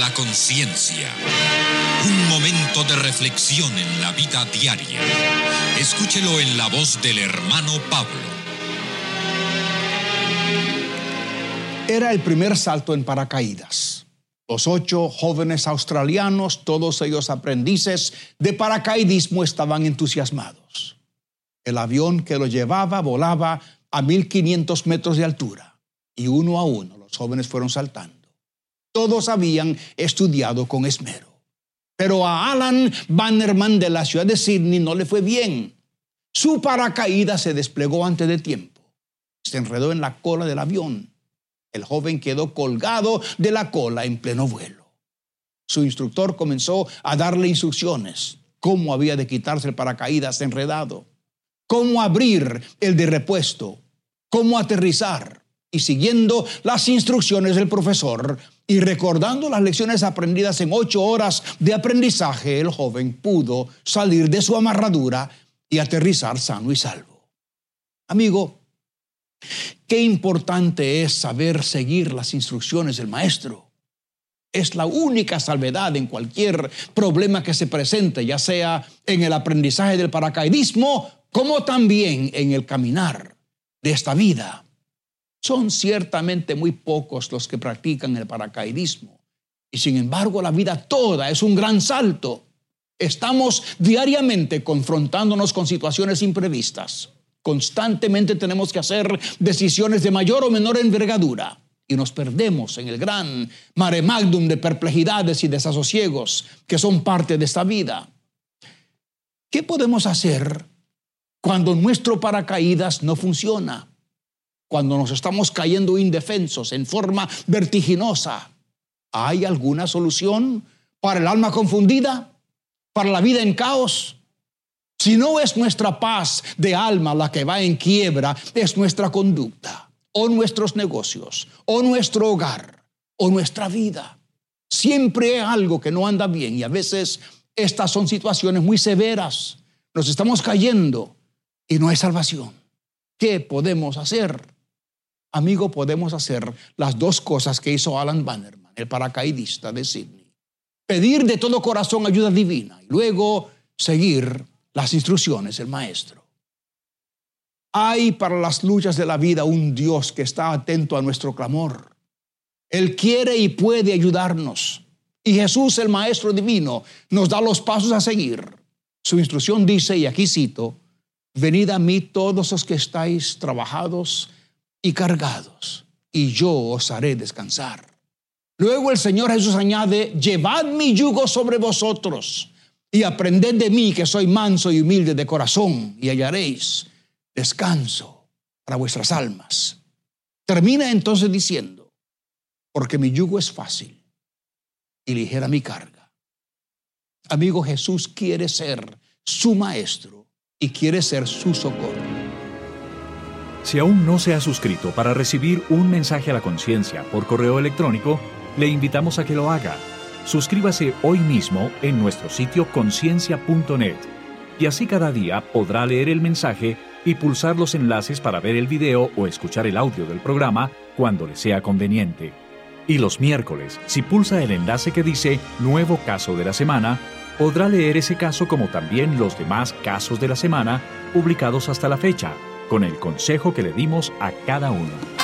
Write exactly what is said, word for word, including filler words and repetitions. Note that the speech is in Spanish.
La conciencia. Un momento de reflexión en la vida diaria. Escúchelo en la voz del hermano Pablo. Era el primer salto en paracaídas. Los ocho jóvenes australianos, todos ellos aprendices de paracaidismo, estaban entusiasmados. El avión que los llevaba volaba a mil quinientos metros de altura y uno a uno los jóvenes fueron saltando. Todos habían estudiado con esmero. Pero a Alan Bannerman de la ciudad de Sydney no le fue bien. Su paracaídas se desplegó antes de tiempo. Se enredó en la cola del avión. El joven quedó colgado de la cola en pleno vuelo. Su instructor comenzó a darle instrucciones. Cómo había de quitarse el paracaídas enredado. Cómo abrir el de repuesto. Cómo aterrizar. Y siguiendo las instrucciones del profesor y recordando las lecciones aprendidas en ocho horas de aprendizaje, el joven pudo salir de su amarradura y aterrizar sano y salvo. Amigo, qué importante es saber seguir las instrucciones del maestro. Es la única salvedad en cualquier problema que se presente, ya sea en el aprendizaje del paracaidismo, como también en el caminar de esta vida. Son ciertamente muy pocos los que practican el paracaidismo. Y sin embargo, la vida toda es un gran salto. Estamos diariamente confrontándonos con situaciones imprevistas. Constantemente tenemos que hacer decisiones de mayor o menor envergadura. Y nos perdemos en el gran mare magnum de perplejidades y desasosiegos que son parte de esta vida. ¿Qué podemos hacer cuando nuestro paracaídas no funciona? Cuando nos estamos cayendo indefensos en forma vertiginosa, ¿hay alguna solución para el alma confundida? ¿Para la vida en caos? Si no es nuestra paz de alma la que va en quiebra, es nuestra conducta, o nuestros negocios, o nuestro hogar, o nuestra vida. Siempre hay algo que no anda bien y a veces estas son situaciones muy severas. Nos estamos cayendo y no hay salvación. ¿Qué podemos hacer? Amigo, podemos hacer las dos cosas que hizo Alan Bannerman, el paracaidista de Sydney. Pedir de todo corazón ayuda divina y luego seguir las instrucciones del maestro. Hay para las luchas de la vida un Dios que está atento a nuestro clamor. Él quiere y puede ayudarnos. Y Jesús, el maestro divino, nos da los pasos a seguir. Su instrucción dice, y aquí cito, venid a mí todos los que estáis trabajados y cargados, y yo os haré descansar. Luego el Señor Jesús añade, llevad mi yugo sobre vosotros y aprended de mí que soy manso y humilde de corazón y hallaréis descanso para vuestras almas. Termina entonces diciendo, porque mi yugo es fácil y ligera mi carga. Amigo, Jesús quiere ser su maestro y quiere ser su socorro. Si aún no se ha suscrito para recibir un mensaje a la conciencia por correo electrónico, le invitamos a que lo haga. Suscríbase hoy mismo en nuestro sitio conciencia punto net y así cada día podrá leer el mensaje y pulsar los enlaces para ver el video o escuchar el audio del programa cuando le sea conveniente. Y los miércoles, si pulsa el enlace que dice Nuevo Caso de la Semana, podrá leer ese caso como también los demás casos de la semana publicados hasta la fecha, con el consejo que le dimos a cada uno.